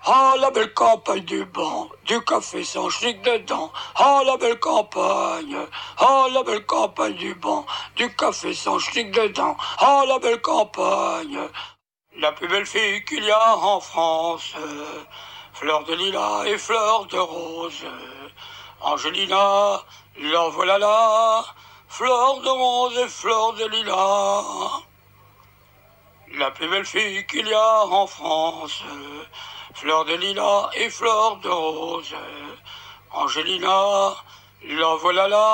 Ah, la belle campagne du banc, du café sans chic dedans. Ah, la belle campagne. Ah, la belle campagne du banc, du café sans chic dedans. Ah, la belle campagne. La plus belle fille qu'il y a en France. Fleur de lilas et fleur de rose. Angelina, la voilà là. Fleur de rose et fleur de lilas. La plus belle fille qu'il y a en France. Fleur de lilas et fleur de rose. Angelina, la voilà là.